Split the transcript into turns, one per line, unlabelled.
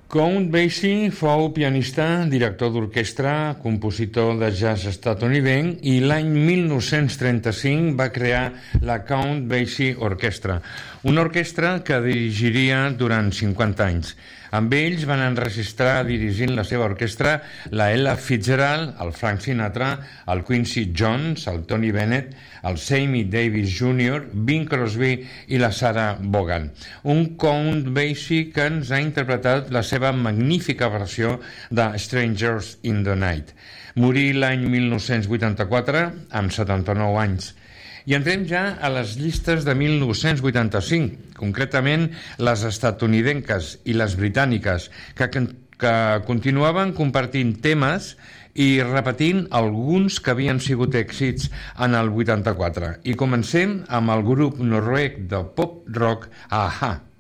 Count Basie fou pianista, director d'orquestra, compositor de jazz estatunidenc i l'any 1935 va crear la Count Basie Orchestra, una orquestra que dirigiria durant 50 anys. Amb ells van enregistrar dirigint la seva orquestra la Ella Fitzgerald, el Frank Sinatra, el Quincy Jones, el Tony Bennett, el Sammy Davis Jr., Bing Crosby i la Sarah Vaughan. Un Count Basie que ens ha interpretat la seva magnífica versió de Strangers in the Night. Morí l'any 1984 amb 79 anys. I entrem ja a les llistes de 1985, concretament les estatunidenques i les britàniques, que continuaven compartint temes i repetint alguns que havien sigut èxits en el 84. I comencem amb el grup noruec de pop-rock A-ha.